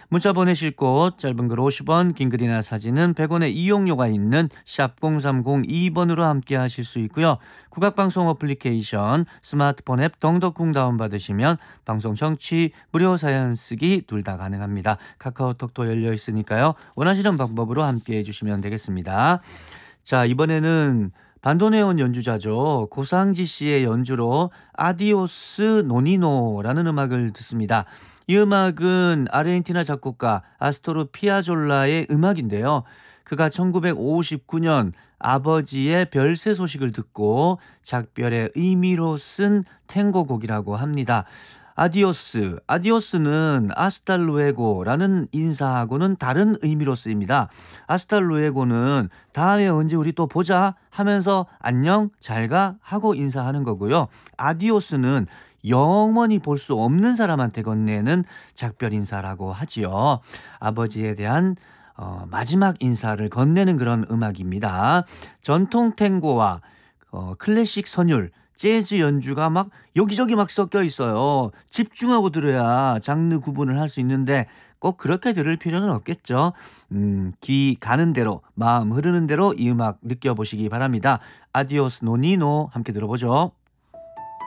문자 보내실 곳 짧은 글 50원, 긴 글이나 사진은 100원의 이용료가 있는 샵 0302번으로 함께 하실 수 있고요. 국악방송 어플리케이션 스마트폰 앱 덩덕궁 다운받으시면 방송 청취, 무료 사연 쓰기 둘 다 가능합니다. 카카오톡도 열려 있으니까요. 원하시는 방법으로 함께 해주시면 되겠습니다. 자, 이번에는 반도네온 연주자죠. 고상지 씨의 연주로 아디오스 노니노라는 음악을 듣습니다. 이 음악은 아르헨티나 작곡가 아스토르 피아졸라의 음악인데요. 그가 1959년 아버지의 별세 소식을 듣고 작별의 의미로 쓴 탱고곡이라고 합니다. 아디오스는 아스탈루에고라는 인사하고는 다른 의미로 쓰입니다. 아스탈루에고는 다음에 언제 우리 또 보자 하면서 안녕, 잘가 하고 인사하는 거고요. 아디오스는 영원히 볼 수 없는 사람한테 건네는 작별 인사라고 하지요. 아버지에 대한 마지막 인사를 건네는 그런 음악입니다. 전통 탱고와 클래식 선율, 재즈 연주가 막 여기저기 막 섞여 있어요. 집중하고 들어야 장르 구분을 할 수 있는데 꼭 그렇게 들을 필요는 없겠죠. 귀 가는 대로, 마음 흐르는 대로 이 음악 느껴보시기 바랍니다. 아디오스 노니노 함께 들어보죠.